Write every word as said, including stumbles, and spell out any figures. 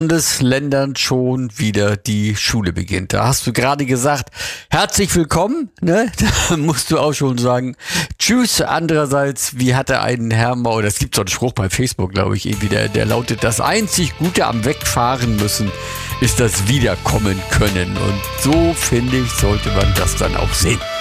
Bundesländern schon wieder die Schule beginnt. Da hast du gerade gesagt, herzlich willkommen, ne? Da musst du auch schon sagen, tschüss. Andererseits, wie hatte ein Herr mal, oder es gibt so einen Spruch bei Facebook, glaube ich, irgendwie, der, der lautet, das einzig Gute am Wegfahren müssen ist das Wiederkommen können. Und so, finde ich, sollte man das dann auch sehen.